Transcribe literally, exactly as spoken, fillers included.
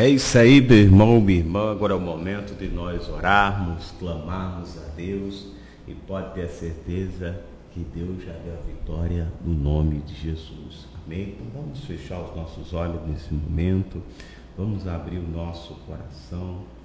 É isso aí, meu irmão, minha irmã. Agora é o momento de nós orarmos, clamarmos a Deus, e pode ter a certeza que Deus já deu a vitória no nome de Jesus. Amém? Então vamos fechar os nossos olhos nesse momento, vamos abrir o nosso coração